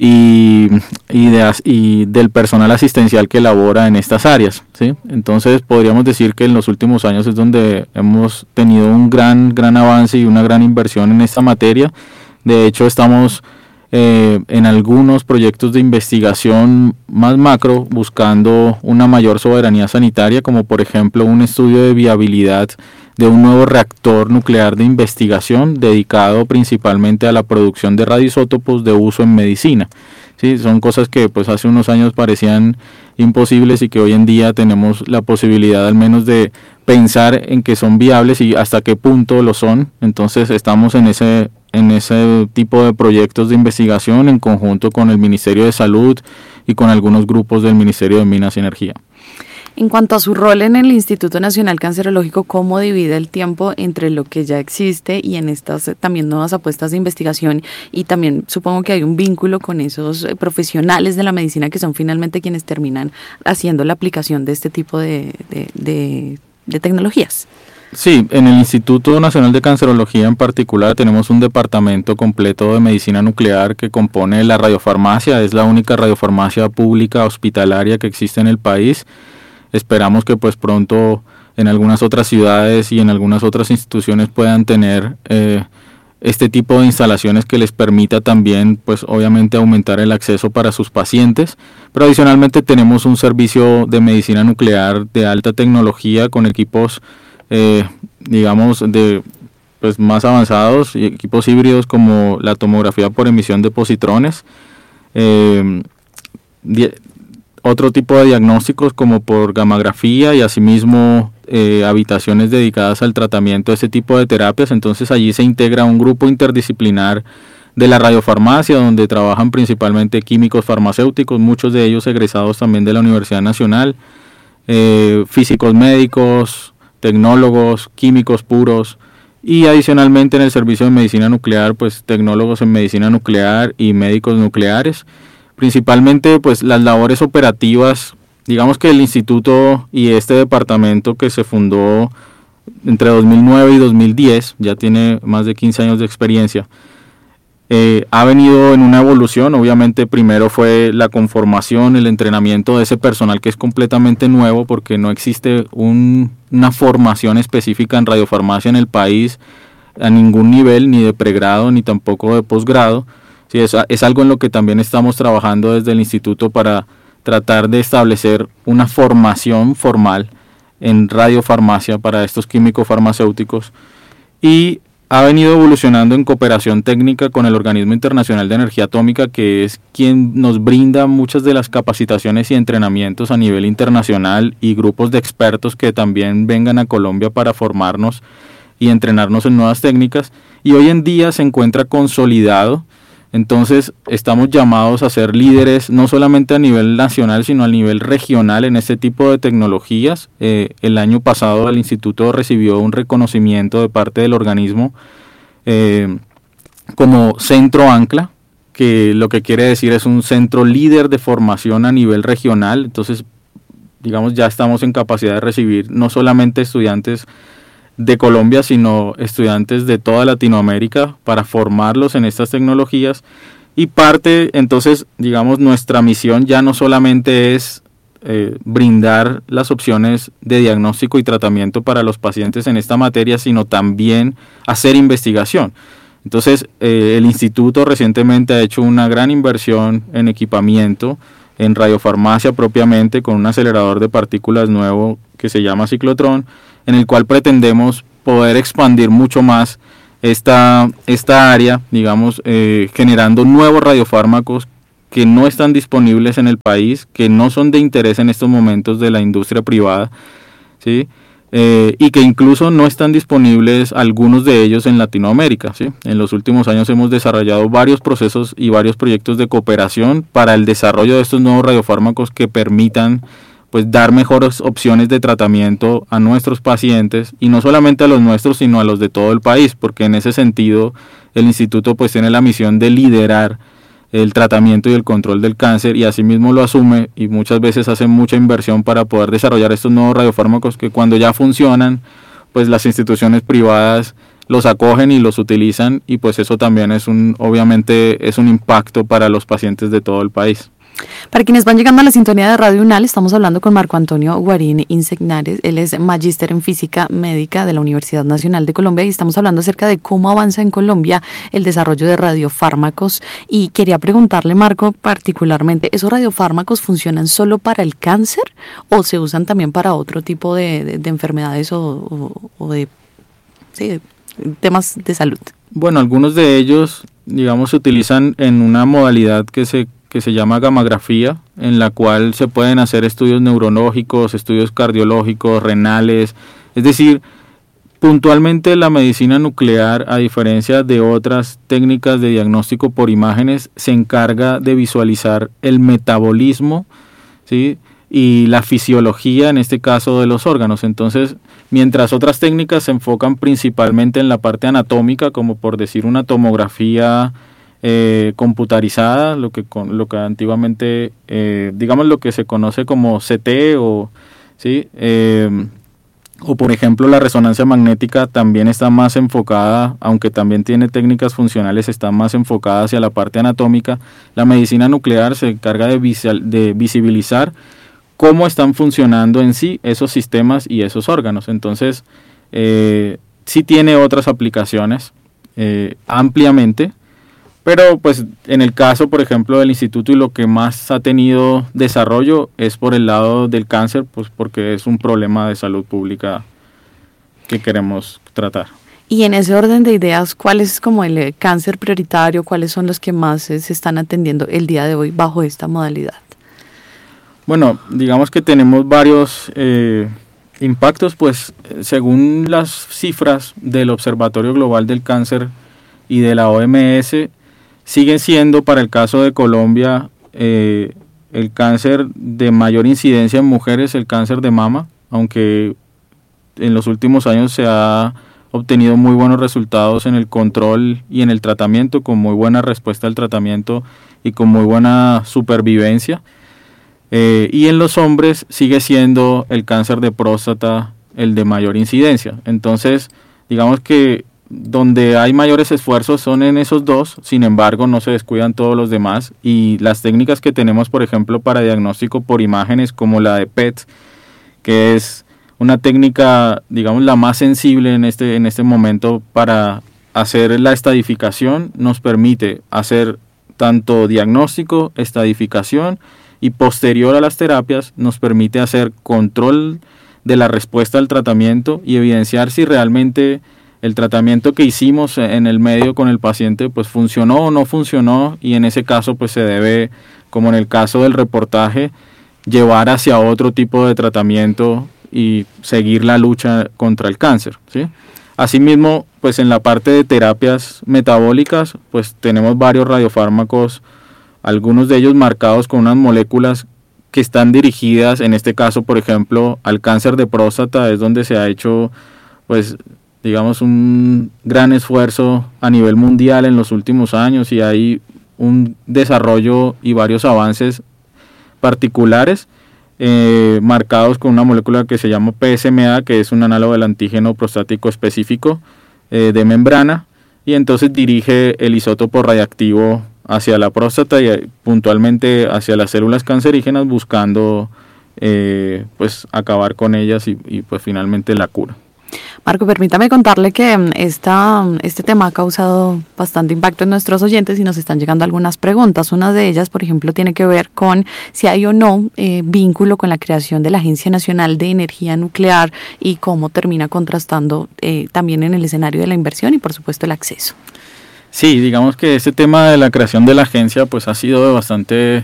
[SPEAKER 7] y, y, de, y del personal asistencial que labora en estas áreas, ¿sí? Entonces podríamos decir que en los últimos años es donde hemos tenido un gran, gran avance y una gran inversión en esta materia. De hecho, estamos eh, en algunos proyectos de investigación más macro buscando una mayor soberanía sanitaria, como por ejemplo un estudio de viabilidad de un nuevo reactor nuclear de investigación dedicado principalmente a la producción de radioisótopos de uso en medicina. Sí, son cosas que pues hace unos años parecían imposibles y que hoy en día tenemos la posibilidad al menos de pensar en que son viables y hasta qué punto lo son. Entonces estamos en ese en ese tipo de proyectos de investigación en conjunto con el Ministerio de Salud y con algunos grupos del Ministerio de Minas y Energía.
[SPEAKER 2] En cuanto a su rol en el Instituto Nacional Cancerológico, ¿cómo divide el tiempo entre lo que ya existe y en estas también nuevas apuestas de investigación? Y también supongo que hay un vínculo con esos profesionales de la medicina que son finalmente quienes terminan haciendo la aplicación de este tipo de, de, de, de tecnologías.
[SPEAKER 7] Sí, en el Instituto Nacional de Cancerología en particular tenemos un departamento completo de medicina nuclear que compone la radiofarmacia. Es la única radiofarmacia pública hospitalaria que existe en el país. Esperamos que pues pronto en algunas otras ciudades y en algunas otras instituciones puedan tener eh, este tipo de instalaciones que les permita también pues obviamente aumentar el acceso para sus pacientes. Pero adicionalmente tenemos un servicio de medicina nuclear de alta tecnología con equipos eh, digamos de pues más avanzados y equipos híbridos como la tomografía por emisión de positrones, eh, die- otro tipo de diagnósticos como por gammagrafía y asimismo eh, habitaciones dedicadas al tratamiento de este tipo de terapias. Entonces allí se integra un grupo interdisciplinar de la radiofarmacia, donde trabajan principalmente químicos farmacéuticos, muchos de ellos egresados también de la Universidad Nacional, eh, físicos médicos, tecnólogos, químicos puros, y adicionalmente en el servicio de medicina nuclear, pues tecnólogos en medicina nuclear y médicos nucleares. Principalmente pues las labores operativas, digamos que el instituto y este departamento que se fundó entre dos mil nueve y dos mil diez, ya tiene más de quince años de experiencia, Eh, ha venido en una evolución. Obviamente primero fue la conformación, el entrenamiento de ese personal que es completamente nuevo, porque no existe un, una formación específica en radiofarmacia en el país a ningún nivel, ni de pregrado ni tampoco de posgrado. Sí, es, es algo en lo que también estamos trabajando desde el instituto para tratar de establecer una formación formal en radiofarmacia para estos químicos farmacéuticos, y ha venido evolucionando en cooperación técnica con el Organismo Internacional de Energía Atómica, que es quien nos brinda muchas de las capacitaciones y entrenamientos a nivel internacional, y grupos de expertos que también vengan a Colombia para formarnos y entrenarnos en nuevas técnicas, y hoy en día se encuentra consolidado. Entonces estamos llamados a ser líderes no solamente a nivel nacional, sino a nivel regional en este tipo de tecnologías. Eh, el año pasado el instituto recibió un reconocimiento de parte del organismo eh, como centro ancla, que lo que quiere decir es un centro líder de formación a nivel regional. Entonces, digamos, ya estamos en capacidad de recibir no solamente estudiantes de Colombia, sino estudiantes de toda Latinoamérica para formarlos en estas tecnologías. Y parte, entonces, digamos, nuestra misión ya no solamente es eh, brindar las opciones de diagnóstico y tratamiento para los pacientes en esta materia, sino también hacer investigación. Entonces, eh, el instituto recientemente ha hecho una gran inversión en equipamiento, en radiofarmacia propiamente, con un acelerador de partículas nuevo que se llama ciclotrón, en el cual pretendemos poder expandir mucho más esta, esta área, digamos, eh, generando nuevos radiofármacos que no están disponibles en el país, que no son de interés en estos momentos de la industria privada, ¿sí? Eh, y que incluso no están disponibles algunos de ellos en Latinoamérica, ¿sí? En los últimos años hemos desarrollado varios procesos y varios proyectos de cooperación para el desarrollo de estos nuevos radiofármacos que permitan pues dar mejores opciones de tratamiento a nuestros pacientes, y no solamente a los nuestros, sino a los de todo el país, porque en ese sentido el instituto pues tiene la misión de liderar el tratamiento y el control del cáncer, y asimismo lo asume, y muchas veces hace mucha inversión para poder desarrollar estos nuevos radiofármacos que cuando ya funcionan, pues las instituciones privadas los acogen y los utilizan, y pues eso también es un, obviamente es un impacto para los pacientes de todo el país.
[SPEAKER 2] Para quienes van llegando a la sintonía de Radio UNAL, estamos hablando con Marco Antonio Guarín Insignares. Él es magíster en física médica de la Universidad Nacional de Colombia, y estamos hablando acerca de cómo avanza en Colombia el desarrollo de radiofármacos. Y quería preguntarle, Marco, particularmente, ¿esos radiofármacos funcionan solo para el cáncer o se usan también para otro tipo de, de, de enfermedades o, o, o de, sí, de temas de salud?
[SPEAKER 7] Bueno, algunos de ellos, digamos, se utilizan en una modalidad que se que se llama gammagrafía, en la cual se pueden hacer estudios neurológicos, estudios cardiológicos, renales. Es decir, puntualmente la medicina nuclear, a diferencia de otras técnicas de diagnóstico por imágenes, se encarga de visualizar el metabolismo, ¿sí?, y la fisiología, en este caso, de los órganos. Entonces, mientras otras técnicas se enfocan principalmente en la parte anatómica, como por decir una tomografía Eh, computarizada, lo que con, lo que antiguamente eh, digamos lo que se conoce como C T, o sí eh, o por ejemplo la resonancia magnética también está más enfocada, aunque también tiene técnicas funcionales, está más enfocada hacia la parte anatómica. La medicina nuclear se encarga de, visual, de visibilizar cómo están funcionando en sí esos sistemas y esos órganos. Entonces eh, sí tiene otras aplicaciones eh, ampliamente. Pero pues en el caso, por ejemplo, del instituto, y lo que más ha tenido desarrollo es por el lado del cáncer, pues porque es un problema de salud pública que queremos tratar.
[SPEAKER 2] Y en ese orden de ideas, ¿cuál es como el cáncer prioritario? ¿Cuáles son los que más se están atendiendo el día de hoy bajo esta modalidad?
[SPEAKER 7] Bueno, digamos que tenemos varios, eh, impactos, pues según las cifras del Observatorio Global del Cáncer y de la O M S, sigue siendo para el caso de Colombia eh, el cáncer de mayor incidencia en mujeres, el cáncer de mama, aunque en los últimos años se ha obtenido muy buenos resultados en el control y en el tratamiento, con muy buena respuesta al tratamiento y con muy buena supervivencia. Eh, y en los hombres sigue siendo el cáncer de próstata el de mayor incidencia. Entonces, digamos que donde hay mayores esfuerzos son en esos dos, sin embargo no se descuidan todos los demás, y las técnicas que tenemos, por ejemplo, para diagnóstico por imágenes, como la de P E T, que es una técnica, digamos, la más sensible en este, en este momento para hacer la estadificación, nos permite hacer tanto diagnóstico, estadificación, y posterior a las terapias nos permite hacer control de la respuesta al tratamiento y evidenciar si realmente el tratamiento que hicimos en el medio con el paciente pues funcionó o no funcionó, y en ese caso pues se debe, como en el caso del reportaje, llevar hacia otro tipo de tratamiento y seguir la lucha contra el cáncer, ¿sí? Asimismo, pues en la parte de terapias metabólicas, pues tenemos varios radiofármacos, algunos de ellos marcados con unas moléculas que están dirigidas, en este caso, por ejemplo, al cáncer de próstata, es donde se ha hecho, pues, digamos, un gran esfuerzo a nivel mundial en los últimos años, y hay un desarrollo y varios avances particulares eh, marcados con una molécula que se llama P S M A, que es un análogo del antígeno prostático específico eh, de membrana, y entonces dirige el isótopo radiactivo hacia la próstata y puntualmente hacia las células cancerígenas, buscando eh, pues acabar con ellas y, y pues finalmente la cura.
[SPEAKER 2] Marco, permítame contarle que esta, este tema ha causado bastante impacto en nuestros oyentes y nos están llegando algunas preguntas. Una de ellas, por ejemplo, tiene que ver con si hay o no eh, vínculo con la creación de la Agencia Nacional de Energía Nuclear y cómo termina contrastando eh, también en el escenario de la inversión y, por supuesto, el acceso.
[SPEAKER 7] Sí, digamos que este tema de la creación de la agencia pues ha sido de bastante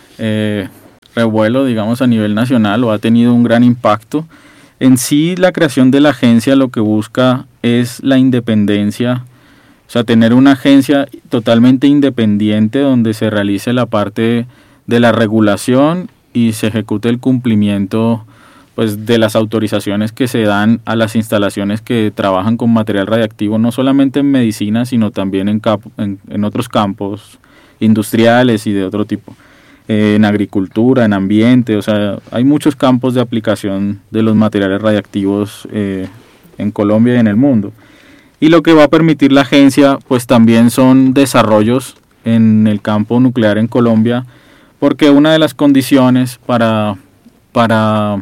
[SPEAKER 7] eh, revuelo, digamos, a nivel nacional, o ha tenido un gran impacto. En sí, la creación de la agencia lo que busca es la independencia, o sea, tener una agencia totalmente independiente donde se realice la parte de la regulación y se ejecute el cumplimiento pues de las autorizaciones que se dan a las instalaciones que trabajan con material radiactivo, no solamente en medicina, sino también en, cap- en, en otros campos industriales y de otro tipo, eh, en agricultura, en ambiente, o sea, hay muchos campos de aplicación de los materiales radiactivos eh, en Colombia y en el mundo. Y lo que va a permitir la agencia, pues también son desarrollos en el campo nuclear en Colombia, porque una de las condiciones para... para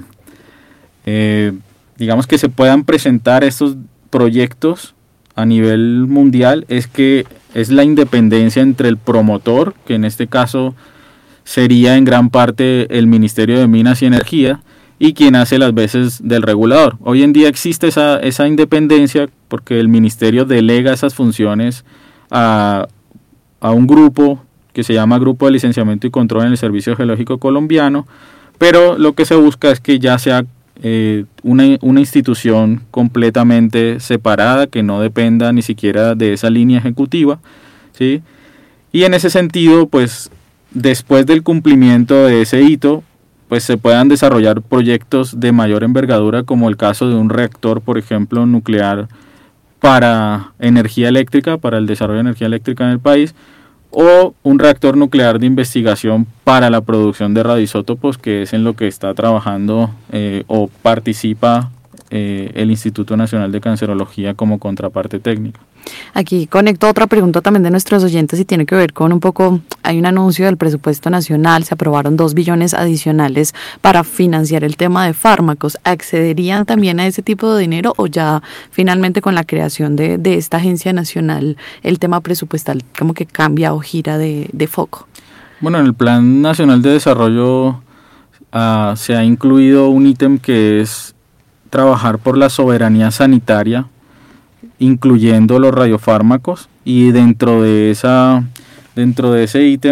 [SPEAKER 7] Eh, digamos que se puedan presentar estos proyectos a nivel mundial es que es la independencia entre el promotor, que en este caso sería en gran parte el Ministerio de Minas y Energía, y quien hace las veces del regulador. Hoy en día existe esa, esa independencia porque el ministerio delega esas funciones a, a un grupo que se llama Grupo de Licenciamiento y Control en el Servicio Geológico Colombiano, pero lo que se busca es que ya sea Eh, una, una institución completamente separada, que no dependa ni siquiera de esa línea ejecutiva, ¿sí? Y en ese sentido, pues después del cumplimiento de ese hito, pues se puedan desarrollar proyectos de mayor envergadura, como el caso de un reactor, por ejemplo, nuclear para energía eléctrica, para el desarrollo de energía eléctrica en el país, o un reactor nuclear de investigación para la producción de radioisótopos, que es en lo que está trabajando eh, o participa eh, el Instituto Nacional de Cancerología como contraparte técnica.
[SPEAKER 2] Aquí conecto otra pregunta también de nuestros oyentes y tiene que ver con un poco, hay un anuncio del presupuesto nacional, se aprobaron dos billones adicionales para financiar el tema de fármacos. ¿Accederían también a ese tipo de dinero o ya finalmente con la creación de, de esta agencia nacional el tema presupuestal como que cambia o gira de, de foco?
[SPEAKER 7] Bueno, en el Plan Nacional de Desarrollo uh, se ha incluido un ítem que es trabajar por la soberanía sanitaria, incluyendo los radiofármacos, y dentro de esa dentro de ese ítem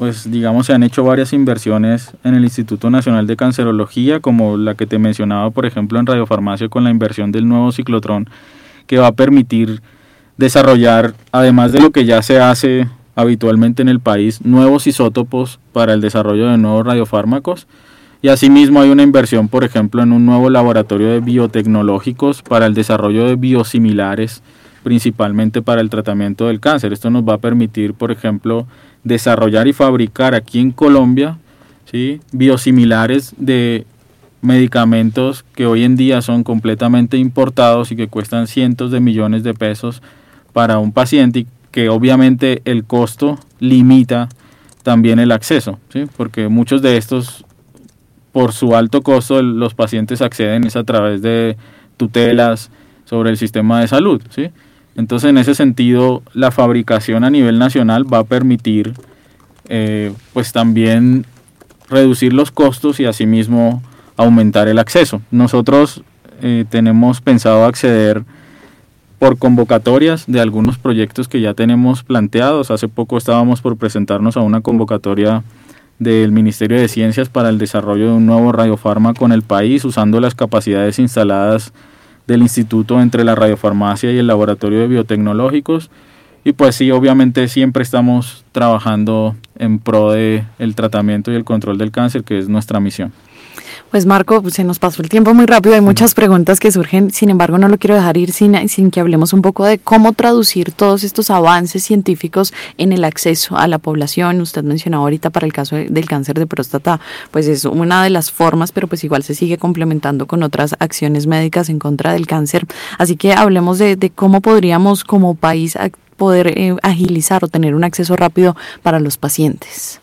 [SPEAKER 7] pues digamos se han hecho varias inversiones en el Instituto Nacional de Cancerología, como la que te mencionaba, por ejemplo, en radiofarmacia con la inversión del nuevo ciclotrón, que va a permitir desarrollar, además de lo que ya se hace habitualmente en el país, nuevos isótopos para el desarrollo de nuevos radiofármacos. Y asimismo hay una inversión, por ejemplo, en un nuevo laboratorio de biotecnológicos para el desarrollo de biosimilares, principalmente para el tratamiento del cáncer. Esto nos va a permitir, por ejemplo, desarrollar y fabricar aquí en Colombia, ¿sí?, biosimilares de medicamentos que hoy en día son completamente importados y que cuestan cientos de millones de pesos para un paciente, y que obviamente el costo limita también el acceso, ¿sí?, porque muchos de estos, por su alto costo, los pacientes acceden es a través de tutelas sobre el sistema de salud, ¿sí? Entonces, en ese sentido, la fabricación a nivel nacional va a permitir eh, pues también reducir los costos y asimismo aumentar el acceso. Nosotros eh, tenemos pensado acceder por convocatorias de algunos proyectos que ya tenemos planteados. Hace poco estábamos por presentarnos a una convocatoria del Ministerio de Ciencias para el desarrollo de un nuevo radiofármaco en el país, usando las capacidades instaladas del instituto entre la radiofarmacia y el laboratorio de biotecnológicos. Y pues sí, obviamente siempre estamos trabajando en pro de el tratamiento y el control del cáncer, que es nuestra misión.
[SPEAKER 2] Pues Marco, se nos pasó el tiempo muy rápido, hay muchas preguntas que surgen, sin embargo no lo quiero dejar ir sin, sin que hablemos un poco de cómo traducir todos estos avances científicos en el acceso a la población. Usted mencionaba ahorita para el caso de, del cáncer de próstata, pues es una de las formas, pero pues igual se sigue complementando con otras acciones médicas en contra del cáncer. Así que hablemos de, de cómo podríamos como país poder eh, agilizar o tener un acceso rápido para los pacientes.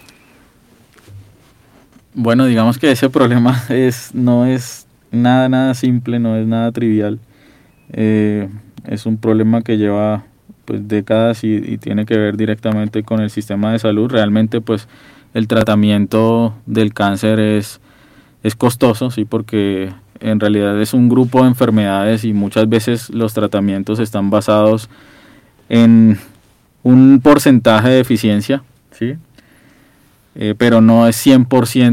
[SPEAKER 7] Bueno, digamos que ese problema es no es nada, nada simple, no es nada trivial. Eh, es un problema que lleva pues décadas y, y tiene que ver directamente con el sistema de salud. Realmente pues el tratamiento del cáncer es, es costoso, sí, porque en realidad es un grupo de enfermedades y muchas veces los tratamientos están basados en un porcentaje de eficiencia, ¿sí? Eh, pero no es cien por ciento